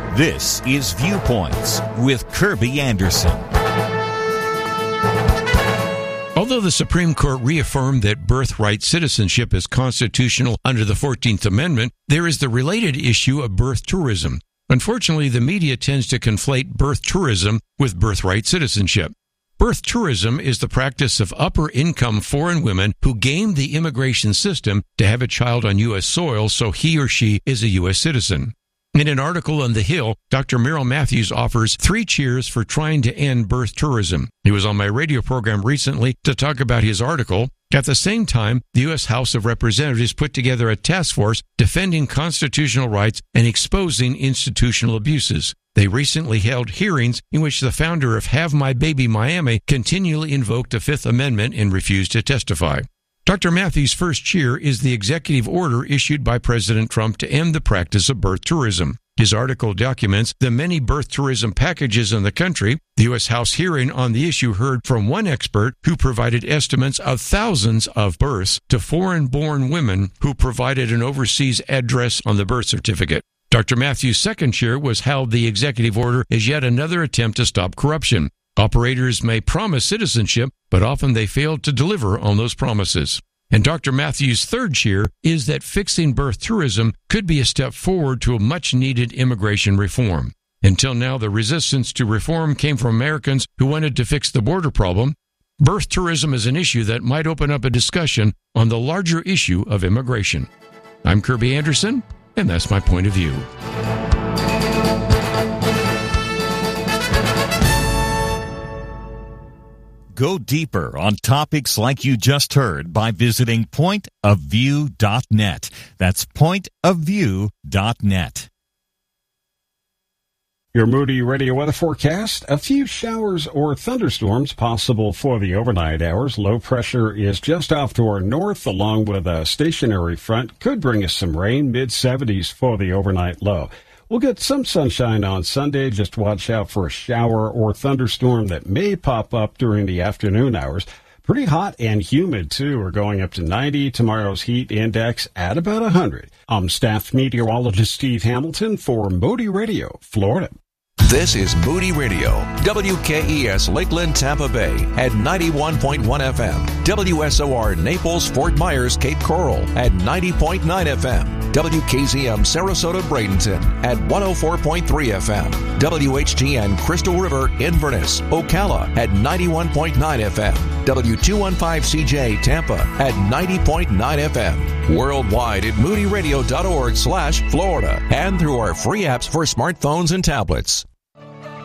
This is Viewpoints with Kirby Anderson. Although the Supreme Court reaffirmed that birthright citizenship is constitutional under the 14th Amendment, there is the related issue of birth tourism. Unfortunately, the media tends to conflate birth tourism with birthright citizenship. Birth tourism is the practice of upper-income foreign women who game the immigration system to have a child on U.S. soil so he or she is a U.S. citizen. In an article on The Hill, Dr. Merrill Matthews offers 3 cheers for trying to end birth tourism. He was on my radio program recently to talk about his article. At the same time, the U.S. House of Representatives put together a task force defending constitutional rights and exposing institutional abuses. They recently held hearings in which the founder of Have My Baby Miami continually invoked the Fifth Amendment and refused to testify. Dr. Matthews' first cheer is the executive order issued by President Trump to end the practice of birth tourism. His article documents the many birth tourism packages in the country. The U.S. House hearing on the issue heard from one expert who provided estimates of thousands of births to foreign-born women who provided an overseas address on the birth certificate. Dr. Matthews' second cheer was how the executive order is yet another attempt to stop corruption. Operators may promise citizenship, but often they fail to deliver on those promises. And Dr. Matthews' third cheer is that fixing birth tourism could be a step forward to a much-needed immigration reform. Until now, the resistance to reform came from Americans who wanted to fix the border problem. Birth tourism is an issue that might open up a discussion on the larger issue of immigration. I'm Kirby Anderson, and that's my point of view. Go deeper on topics like you just heard by visiting pointofview.net. That's pointofview.net. Your Moody Radio weather forecast. A few showers or thunderstorms possible for the overnight hours. Low pressure is just off to our north, along with a stationary front. Could bring us some rain, mid-70s for the overnight low. We'll get some sunshine on Sunday. Just watch out for a shower or thunderstorm that may pop up during the afternoon hours. Pretty hot and humid, too. We're going up to 90. Tomorrow's heat index at about 100. I'm staff meteorologist Steve Hamilton for Moody Radio, Florida. This is Moody Radio, WKES Lakeland, Tampa Bay at 91.1 FM, WSOR Naples, Fort Myers, Cape Coral at 90.9 FM, WKZM Sarasota, Bradenton at 104.3 FM, WHTN Crystal River, Inverness, Ocala at 91.9 FM, W215CJ Tampa at 90.9 FM, worldwide at moodyradio.org/Florida, and through our free apps for smartphones and tablets.